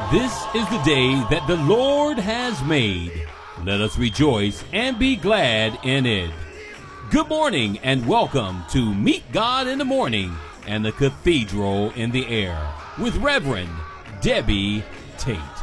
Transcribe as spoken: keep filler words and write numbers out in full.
This is the day that the Lord has made. Let us rejoice and be glad in it. Good morning and welcome to Meet God in the Morning and the Cathedral in the Air with Reverend Debbie Tate.